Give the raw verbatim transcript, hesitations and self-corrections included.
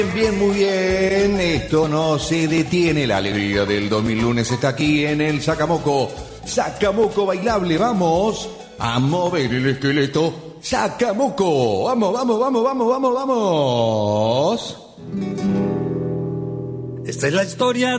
Bien, muy bien. Esto no se detiene. La alegría del dos mil lunes está aquí en el Sacamoco. Sacamoco bailable. Vamos a mover el esqueleto. Sacamoco. Vamos, vamos, vamos, vamos, vamos, vamos. Esta es la historia